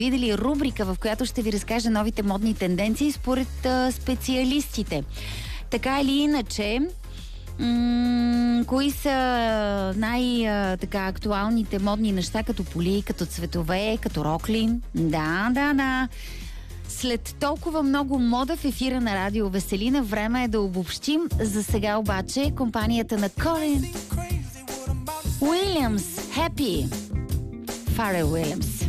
видели рубрика, в която ще ви разкажа новите модни тенденции според специалистите. Така или иначе, кои са най-актуалните модни неща, като поли, като цветове, като рокли? Да. След толкова много мода в ефира на Радио Веселина, време е да обобщим. За сега обаче компанията на Колин Уилямс, Happy. Фарел Уилямс.